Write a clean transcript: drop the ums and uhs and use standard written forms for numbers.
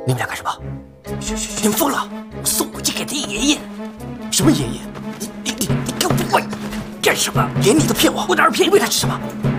你们俩干什么？你们疯了！送回去给他爷爷。 什么爷爷？ 你给我干什么？ 爷，你都骗我！ 我哪儿骗你？ 为他是什么？